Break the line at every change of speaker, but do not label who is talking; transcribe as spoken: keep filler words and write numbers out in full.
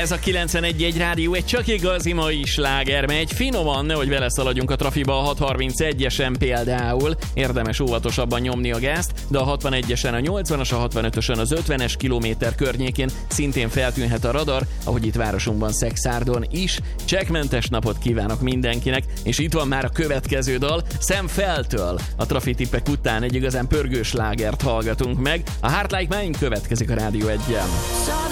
Ez a kilencvenegy egy rádió, egy csak igazi mai sláger megy. Finoman, nehogy vele szaladjunk a trafiba, a hatszázharmincegyesen például. Érdemes óvatosabban nyomni a gázt, de a hatvanegyesen, a nyolcvanas, a hatvanötösön, az ötvenes kilométer környékén szintén feltűnhet a radar, ahogy itt városunkban, Szekszárdon is. Csekkmentes napot kívánok mindenkinek, és itt van már a következő dal, Sam Feltől. A trafi tippek után egy igazán pörgős slágert hallgatunk meg. A Heart Like Mine következik a Rádió egyen.